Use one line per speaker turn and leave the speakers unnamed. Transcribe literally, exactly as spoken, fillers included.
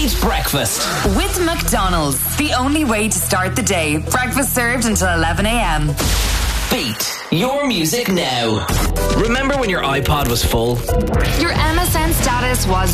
Beat Breakfast.
With McDonald's, the only way to start the day. Breakfast served until eleven a.m.
Beat your music now. Remember when your iPod was full?
Your M S N status was